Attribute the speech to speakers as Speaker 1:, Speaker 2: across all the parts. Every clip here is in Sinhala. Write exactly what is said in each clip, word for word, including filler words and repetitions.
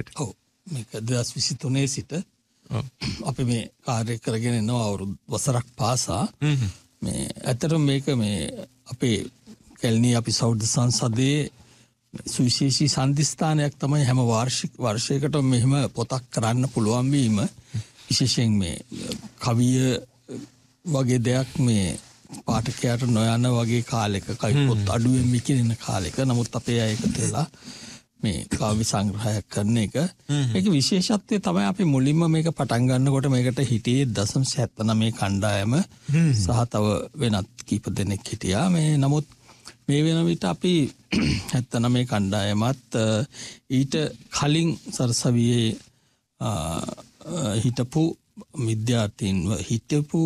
Speaker 1: විදිහට.
Speaker 2: ඔව්. මේක දෙදහස් විසිතුනේ සිට අපි මේ කාර්ය කරගෙන යනවා අවුරුදු වසරක් පාසා. මේ ඇත්තටම මේක මේ අපේ කැලණිය අපි සෞද්ධ සංසදයේ සුවිශේෂී සම්දිස්ථානයක් තමයි හැම වාර්ෂික වර්ෂයකටම මෙහෙම පොතක් කරන්න පුළුවන් වීම. විශේෂයෙන් මේ කවිය වගේ දෙයක් මේ පාඨකයාට නොයන වගේ කාලෙක කවි පොත් අඩුවෙන් විකිනෙන කාලෙක. නමුත් අපේ අය එකතු වෙලා මේ කාව්‍ය සංග්‍රහයක් කරන එක. මේක විශේෂත්වය තමයි අපි මුලින්ම මේක පටන් ගන්නකොට මේකට හිටියේ දශම හැත්තෑ කණ්ඩායම සහ තව වෙනත් කීප දෙනෙක් හිටියා. මේ නමුත් මේ වෙන විට අපි හැත්තෑ කණ්ඩායමත් ඊට කලින් සරසවියේ හිටපු විද්‍යාර්ථීන්ව හිටපු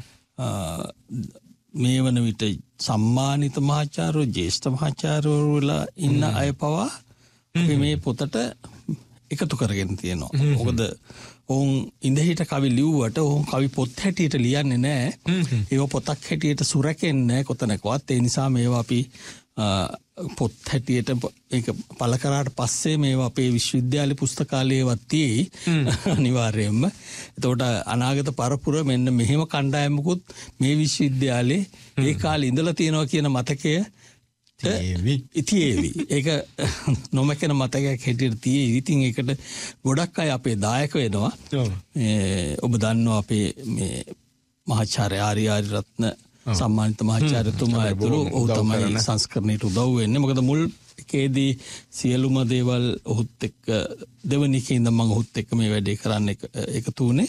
Speaker 2: මේ වන විට සම්මානිත මහාචාර්යවරු ජ්‍යෙෂ්ඨ මහාචාර්යවරුලා ඉන්න අය පවා අපි මේ පොතට එකතු කරගෙන තියෙනවා. මොකද ඔවුන් ඉඳහිට කවි ලිව්වට ඔවුන් කවි පොත් හැටියට ලියන්නේ නැහැ. ඒව පොතක් හැටියට සුරැකෙන්නේ නැහැ කොතනකවත්. ඒ නිසා මේවා අපි පොත් හැටියට ඒක පළ කරාට පස්සේ මේවා අපේ විශ්වවිද්‍යාල පුස්තකාලයේවත් තියෙයි අනිවාර්යයෙන්ම. එතකොට අනාගත පරපුර මෙන්න මෙහෙම කණ්ඩායමකුත් මේ විශ්වවිද්‍යාලේ ඒ කාලේ ඉඳලා තියෙනවා කියන මතකය ඉතියේවි. ඒක නොමැකෙන මතකයක් හැටියට තියෙයි. ඉතින් ඒකට ගොඩක් අය අපේ දායක වෙනවා. ඔබ දන්නවා අපේ මේ මහාචාර්ය ආර්ය ආරියරත්න සම්මානිත මහාචාර්යතුමා ඇතුළු ඔහු තමයි සංස්කරණයට උදව් වෙන්නේ. මොකද මුල් එකේදී සියලුම දේවල් ඔහුත් එක්ක දෙවනි එකේ ඉඳන් මම ඔහුත් එක්ක මේ වැඩේ කරන්න එකතු වුණේ.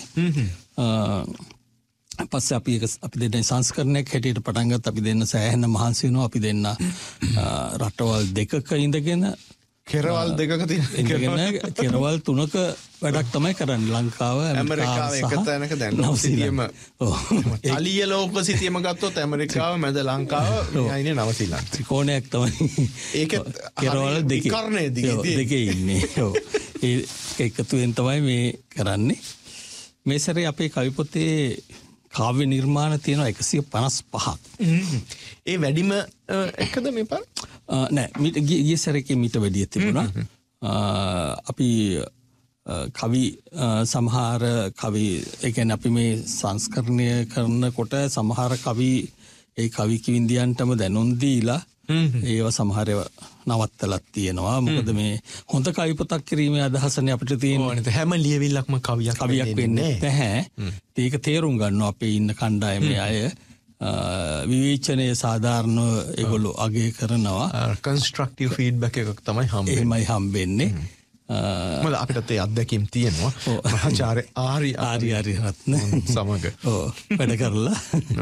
Speaker 2: පස්සේ අපි එක අපි දෙන්න සංස්කරණයක් හැටියට පටන් ගත්තා. අපි දෙන්න සෑහෙන මහන්සි වෙනවා. අපි දෙන්න රටවල් දෙකක ඉඳගෙන
Speaker 1: කෙරවල් දෙකක
Speaker 2: තියෙන කෙරවල් තුනක වැඩක් තමයි කරන්නේ. ලංකාව
Speaker 1: ඇමරිකාව එක තැනක දැන් නවසීලන්තයේම තලිය ලෝක සිටියම ගත්තොත් ඇමරිකාව මැද ලංකාව ඉන්නේ නවසීලන්ත
Speaker 2: ත්‍රිකෝණයක් තමයි. ඒක කෙරවල් දෙකේ
Speaker 1: කර්ණයේ
Speaker 2: දෙකේ ඉන්නේ. ඔව්. ඒ එකතුවෙන් තමයි මේ කරන්නේ. මේ සැරේ අපේ කවි පොතේ කාව්‍ය නිර්මාණ තියෙනවා එකසිය පනස් පහක්.
Speaker 1: ඒ වැඩිම එකද මේ පාර?
Speaker 2: නෑ මීට ගිය සැරේකේ මීට වැඩිය තිබුණා. අපි කවි සමහර කවි ඒ කියන්නේ අපි මේ සංස්කරණය කරනකොට සමහර කවි ඒ කවි කිවිඳියන්ටම දැනුම් දීලා ඒව සමහර ඒවා නවත්තලක් තියෙනවා. මොකද මේ හොඳ කවි පොතක් කිරීමේ අදහසනේ අපිට තියෙන්නේ.
Speaker 1: හැම ලියවිල්ලක්ම කවියක්
Speaker 2: කවියක් වෙන්නේ නැහැ. ඒක තේරුම් ගන්නවා අපේ ඉන්න කණ්ඩායමේ අය. විවේචනයේ සාධාරණව ඒගොල්ලෝ අගය කරනවා.
Speaker 1: කන්ස්ට්‍රක්ටිව් ෆීඩ්බැක් එකක් තමයි හම්බෙන්නේ.
Speaker 2: එහෙමයි හම්බෙන්නේ.
Speaker 1: මොකද අපිට ඒ අත්දැකීම් තියෙනවා. මහාචාර්ය ආරි
Speaker 2: ආරි ආරියරත්න
Speaker 1: සමග
Speaker 2: ඔව් වැඩ කරලා.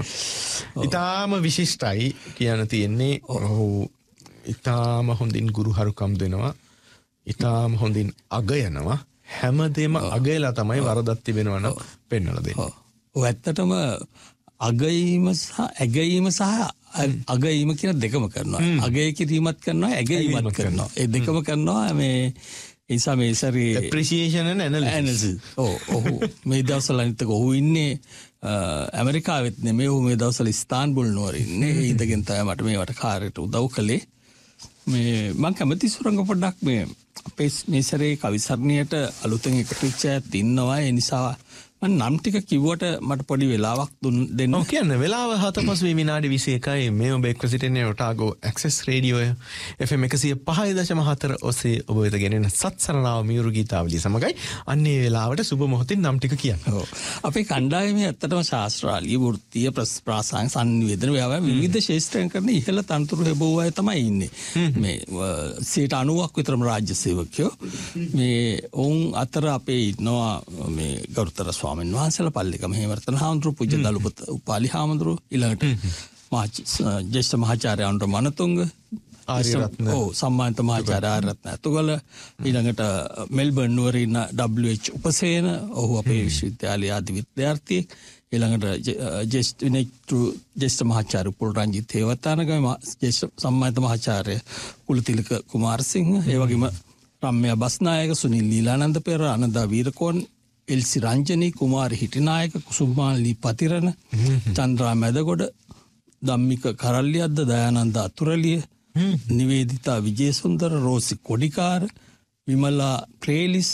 Speaker 1: ඊටාම විශිෂ්ටයි කියන තියෙන්නේ. ඔහු ඊටාම හොඳින් ගුරුහරුකම් දෙනවා. ඊටාම හොඳින් අගයනවා. හැමදේම අගයලා තමයි වරදක් තිබෙනවා නම් පෙන්වලා දෙන්නේ.
Speaker 2: ඔව් ඇත්තටම අගයීම සහ ඇගයීම සහ අගයීම කියන දෙකම කරනවා. අගය කිරීමත් කරනවා, ඇගයීමත් කරනවා. ඒ දෙකම කරනවා. මේ නිසා මේ සැරේ
Speaker 1: appreciation and analysis.
Speaker 2: ඔව් ඔහු මේ දවස්වල අනිත් ඔහු ඉන්නේ ඇමරිකාවෙත් නෙමෙයි. ඔහු මේ දවස්වල ඉස්තාන්බුල් නුවර ඉන්නේ. ඒ ඉඳගෙන තමයි මට මේවට කාර්යයට උදව් කළේ. මේ මම කැමති සුරංග පොඩ්ඩක් මේ අපේ මේ සැරේ කවිසරණියට අලුතෙන් එකතු වෙච්ච අයත් ඉන්නවා. ඒ නිසා මම නම් ටික කිව්වට මට පොඩි වෙලාවක් දෙන්න.
Speaker 1: ඔව් කියන්න. වෙලාව හතපස් විනාඩි විසි එකයි. මේ ඔබ එක්ව සිටින්නේ Otago access radio F M එකසිය පහයි දශම හතර ඔස්සේ ඔබ වෙත ගෙනෙන සත්සරණාව මියුරු ගීතාවලිය සමගයි. අන්නේ වෙලාවට සුබ මොහොතින් නම් ටික කියන්න.
Speaker 2: ඔව්. අපේ කණ්ඩායමේ ඇත්තටම ශාස්ත්‍රාලීය වෘත්තීය ප්‍රාසංගික සංනිවේදන ව්‍යාපාර විවිධ ශාස්ත්‍රයන් කරන ඉහළ තනතුරු ලැබුව අය තමයි ඉන්නේ. මේ සියයට අනූවක් විතරම රාජ්‍ය සේවකයෝ. මේ ඔවුන් අතර අපේ ඉන්නවා මේ ගරුතර ස්වාමීන් වහන්සේලා පල්ලිකම හේවර්තන හාමුදුරුවෝ පූජ්‍ය දලුපත උපාලි හාමුදුරුවෝ ඊළඟට ජ්‍යෙෂ්ඨ මහාචාර්ය අනුර මනතුංග ආරියරත්න ඔව් සම්මානිත මහාචාර්ය ආරියරත්න අතුගල ඊළඟට මෙල්බර්න් නුවර ඉන්න ඩබ්ලිව් එච් උපසේන ඔහු අපේ විශ්වවිද්‍යාලයේ ආදි විද්‍යාර්ථියෙක් ඊළඟට ජ්‍යෙෂ්ඨ විනේත්‍රු ජ්‍යෙෂ්ඨ මහාචාර්ය පුල්රංජිත් හේවර්තනගම ජ්‍යෙෂ්ඨ සම්මානිත මහාචාර්ය කුලතිලක කුමාරසිංහ ඒ වගේම රම්‍ය බස්නායක සුනිල් ලීලානන්ද පෙර අනන්දා වීරකෝන් එල්සි රංජනී කුමාරි හිටිනායක කුසුමාලි පතිරණ චන්ද්‍රා මැදගොඩ ධම්මික කරල්ලියද්ද දයානන්ද අතුරලිය නිවේදිතා විජේසුන්දර රෝසි කොඩිකාර විමලා ක්‍රේලිස්